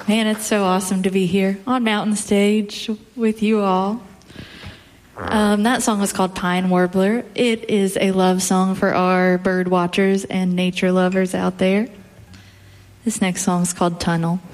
Man, it's so awesome to be here on Mountain Stage with you all. That song was called Pine Warbler. It is a love song for our bird watchers and nature lovers out there. This next song is called Tunnel.